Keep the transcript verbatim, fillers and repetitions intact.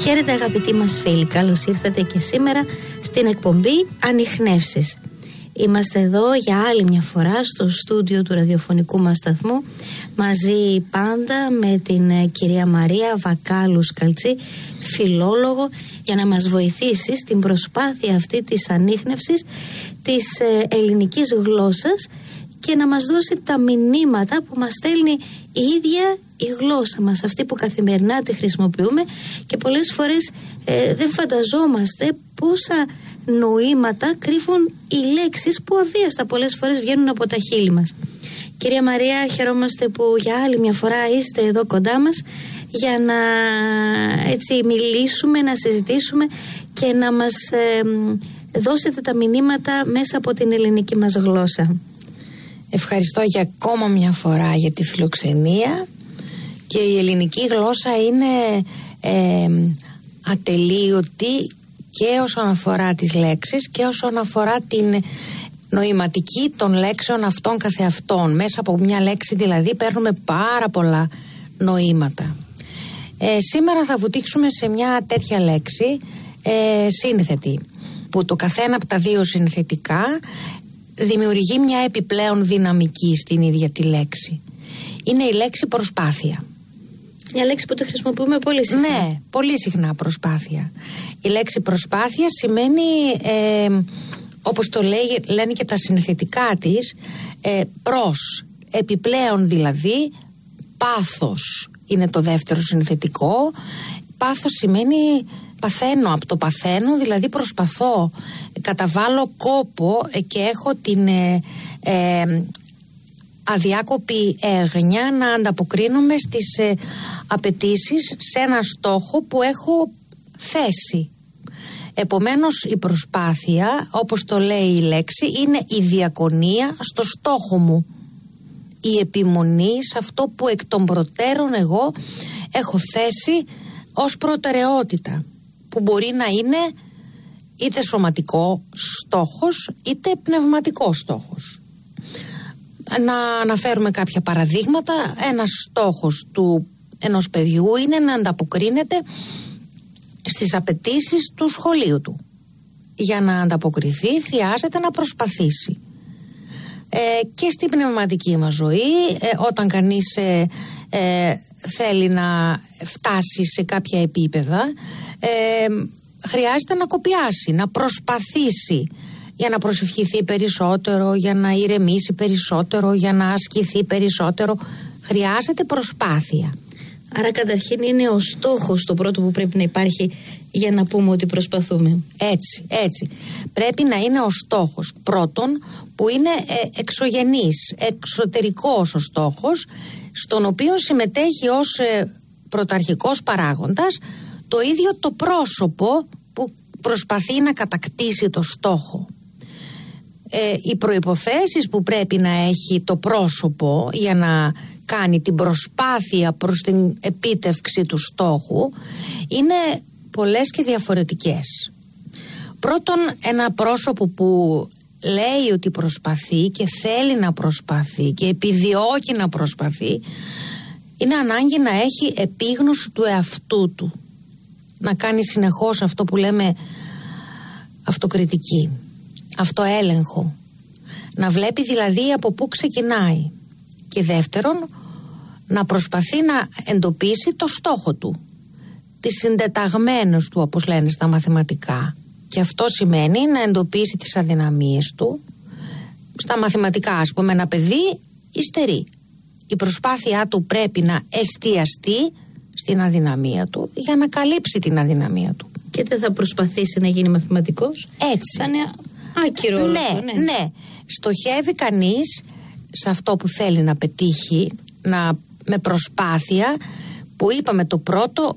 Χαίρετε αγαπητοί μας φίλοι, καλώς ήρθατε και σήμερα στην εκπομπή Ανιχνεύσεις. Είμαστε εδώ για άλλη μια φορά στο στούντιο του ραδιοφωνικού μας σταθμού, μαζί πάντα με την κυρία Μαρία Βακάλου Σκαλτσή, φιλόλογο, για να μας βοηθήσει στην προσπάθεια αυτή της ανίχνευσης της ελληνικής γλώσσας και να μας δώσει τα μηνύματα που μας στέλνει η ίδια η γλώσσα μας, αυτή που καθημερινά τη χρησιμοποιούμε και πολλές φορές ε, δεν φανταζόμαστε πόσα νοήματα κρύβουν οι λέξεις που αβίαστα πολλές φορές βγαίνουν από τα χείλη μας. Κυρία Μαρία, χαιρόμαστε που για άλλη μια φορά είστε εδώ κοντά μας για να έτσι μιλήσουμε, να συζητήσουμε και να μας ε, δώσετε τα μηνύματα μέσα από την ελληνική μας γλώσσα. Ευχαριστώ για ακόμα μια φορά για τη φιλοξενία, και η ελληνική γλώσσα είναι ε, ατελείωτη και όσον αφορά τις λέξεις και όσον αφορά την νοηματική των λέξεων αυτών καθεαυτών. Μέσα από μια λέξη δηλαδή παίρνουμε πάρα πολλά νοήματα. Ε, σήμερα θα βουτήξουμε σε μια τέτοια λέξη ε, σύνθετη, που το καθένα από τα δύο συνθετικά δημιουργεί μια επιπλέον δυναμική στην ίδια τη λέξη. Είναι η λέξη προσπάθεια. Μια λέξη που τη χρησιμοποιούμε πολύ συχνά. Ναι, πολύ συχνά προσπάθεια. Η λέξη προσπάθεια σημαίνει, ε, όπως το λέει, λένε και τα συνθετικά της, ε, προς, επιπλέον δηλαδή, πάθος είναι το δεύτερο συνθετικό. Πάθος σημαίνει παθαίνω, από το παθαίνω, δηλαδή προσπαθώ, καταβάλω κόπο και έχω την ε, ε, αδιάκοπη έγνοια να ανταποκρίνομαι στις ε, απαιτήσεις σε ένα στόχο που έχω θέσει. Επομένως η προσπάθεια, όπως το λέει η λέξη, είναι η διακονία στο στόχο μου, η επιμονή σε αυτό που εκ των προτέρων εγώ έχω θέσει ως προτεραιότητα, που μπορεί να είναι είτε σωματικό στόχος είτε πνευματικό στόχος. Να αναφέρουμε κάποια παραδείγματα. Ένας στόχος του ενός παιδιού είναι να ανταποκρίνεται στις απαιτήσεις του σχολείου του. Για να ανταποκριθεί χρειάζεται να προσπαθήσει. Ε, και στην πνευματική μας ζωή, ε, όταν κανείς ε, ε, θέλει να φτάσει σε κάποια επίπεδα, ε, χρειάζεται να κοπιάσει, να προσπαθήσει για να προσευχηθεί περισσότερο, για να ηρεμήσει περισσότερο, για να ασκηθεί περισσότερο. Χρειάζεται προσπάθεια. Άρα καταρχήν είναι ο στόχος το πρώτο που πρέπει να υπάρχει για να πούμε ότι προσπαθούμε. Έτσι, έτσι. Πρέπει να είναι ο στόχος πρώτον, που είναι ε, εξωγενής, εξωτερικός ο στόχος, στον οποίο συμμετέχει ως ε, πρωταρχικός παράγοντας το ίδιο το πρόσωπο που προσπαθεί να κατακτήσει το στόχο. Ε, οι προϋποθέσεις που πρέπει να έχει το πρόσωπο για να κάνει την προσπάθεια προς την επίτευξη του στόχου είναι πολλές και διαφορετικές. Πρώτον, ένα πρόσωπο που λέει ότι προσπαθεί και θέλει να προσπαθεί και επιδιώκει να προσπαθεί, είναι ανάγκη να έχει επίγνωση του εαυτού του, να κάνει συνεχώς αυτό που λέμε αυτοκριτική, αυτοέλεγχο, να βλέπει δηλαδή από πού ξεκινάει, και δεύτερον να προσπαθεί να εντοπίσει το στόχο του, τις συντεταγμένες του, όπως λένε στα μαθηματικά, και αυτό σημαίνει να εντοπίσει τις αδυναμίες του. Στα μαθηματικά, ας πούμε, ένα παιδί υστερεί, η προσπάθειά του πρέπει να εστιαστεί στην αδυναμία του για να καλύψει την αδυναμία του. Και δεν θα προσπαθήσει να γίνει μαθηματικός. Έτσι. Θα είναι άκυρο. Ναι, όλο, ναι, ναι. Στοχεύει κανείς σε αυτό που θέλει να πετύχει, να, με προσπάθεια, που είπαμε το πρώτο